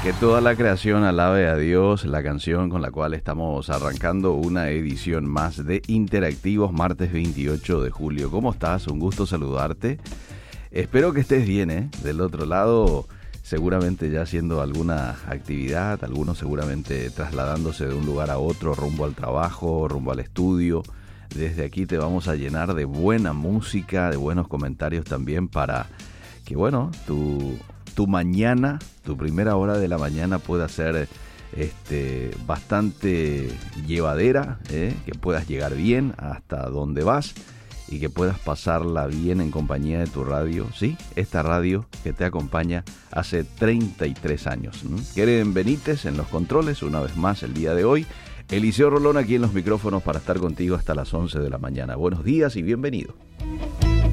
Que toda la creación alabe a Dios, la canción con la cual estamos arrancando una edición más de Interactivos, martes 28 de julio. ¿Cómo estás? Un gusto saludarte. Espero que estés bien, ¿eh? Del otro lado, seguramente ya haciendo alguna actividad, algunos seguramente trasladándose de un lugar a otro, rumbo al trabajo, rumbo al estudio. Desde aquí te vamos a llenar de buena música, de buenos comentarios también para que, bueno, tu mañana, tu primera hora de la mañana pueda ser bastante llevadera, que puedas llegar bien hasta donde vas y que puedas pasarla bien en compañía de tu radio, ¿sí? Esta radio que te acompaña hace 33 años. Keren Benítez en los controles, una vez más el día de hoy. Eliseo Rolón aquí en los micrófonos para estar contigo hasta las 11 de la mañana. Buenos días y bienvenido.